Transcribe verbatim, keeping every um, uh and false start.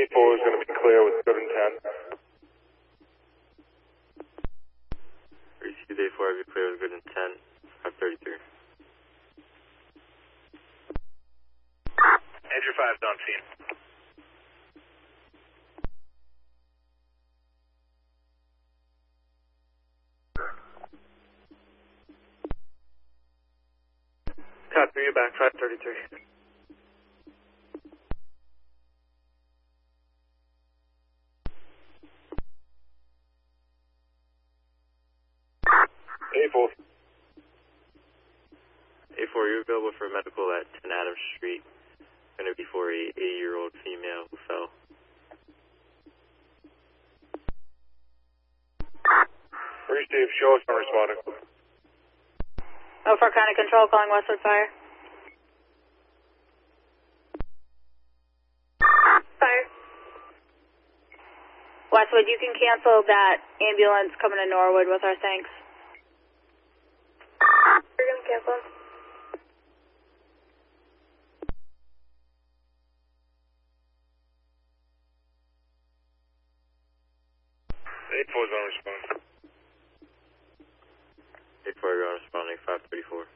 eight four is going to be clear with good intent. Received eight four, be clear with good intent, five thirty-three. Andrew five is on scene. Copy, you back, five thirty-three. eight four. eight four, you're available for medical at ten Adams Street. Going to be for a eighty-year-old female who fell. Three Steve, show us not responding. Oh, for kind of control, calling Westwood Fire. Fire. Westwood, you can cancel that ambulance coming to Norwood with our thanks. We're going to cancel. eight four is on response. eight four, you're on responding, five thirty-four.